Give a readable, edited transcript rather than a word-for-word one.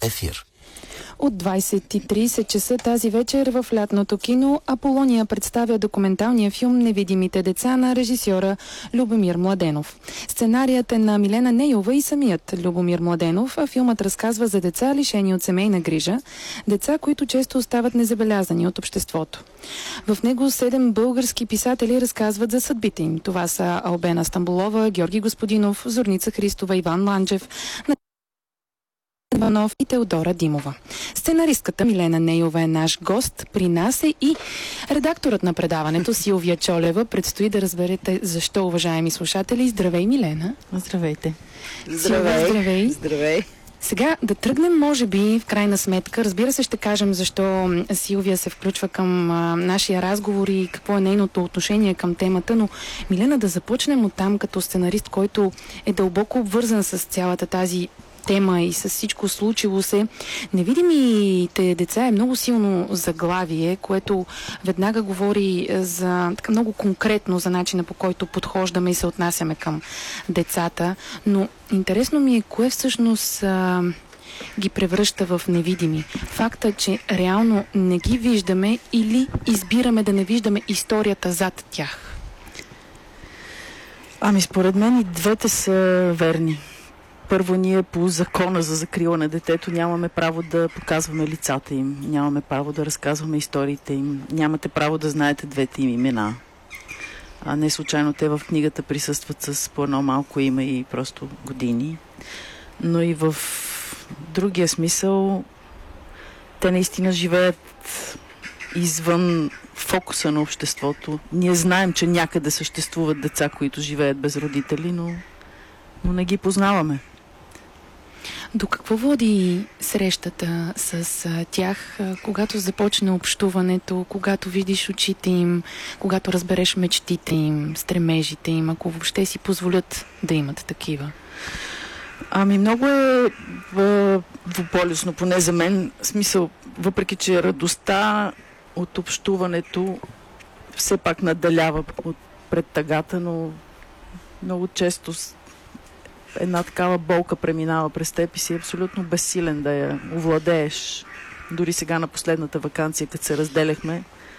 ефир. От 20:30 часа тази вечер в лятното кино Аполония представя документалния филм "Невидимите деца" на режисьора Любомир Младенов. Сценарият е на Милена Нейова и самият Любомир Младенов, а филмът разказва за деца, лишени от семейна грижа, деца, които често остават незабелязани от обществото. В него 7 български писатели разказват за съдбите им. Това са Албена Стамболова, Георги Господинов, Зорница Христова, Иван Ланчев, Иванов и Теодора Димова. Сценаристката Милена Нейова е наш гост. При нас е и редакторът на предаването Силвия Чолева. Предстои да разберете защо, уважаеми слушатели. Здравей, Милена! Здравейте! Здравей! Здравей! Здравей! Сега да тръгнем, може би, в крайна сметка. Разбира се, ще кажем защо Силвия се включва към нашия разговор и какво е нейното отношение към темата, но Милена, да започнем от там като сценарист, който е дълбоко обвързан с цялата тази тема и с всичко случило се. "Невидимите деца" е много силно заглавие, което веднага говори за така много конкретно за начина, по който подхождаме и се отнасяме към децата. Но интересно ми е кое всъщност ги превръща в невидими. Факта, че реално не ги виждаме или избираме да не виждаме историята зад тях. Според мен и двете са верни. Първо, ние по закона за закрила на детето нямаме право да показваме лицата им, нямаме право да разказваме историите им, нямате право да знаете двете им имена. Не случайно те в книгата присъстват с по едно малко име и просто години. Но и в другия смисъл те наистина живеят извън фокуса на обществото. Ние знаем, че някъде съществуват деца, които живеят без родители, но не ги познаваме. До какво води срещата с тях, когато започне общуването, когато видиш очите им, когато разбереш мечтите им, стремежите им, ако въобще си позволят да имат такива? Много е двуполюсно, поне за мен. В смисъл, въпреки че радостта от общуването все пак надделява пред тъгата, но много често една такава болка преминава през теб и си абсолютно безсилен да я овладееш. Дори сега на последната ваканция, като се разделяхме,